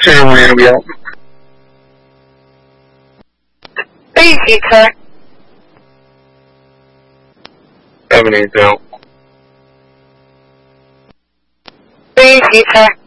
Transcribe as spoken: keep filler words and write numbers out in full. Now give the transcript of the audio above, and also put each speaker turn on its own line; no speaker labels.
是无人标。
飞机车。
Seven eight zero.
飞机车。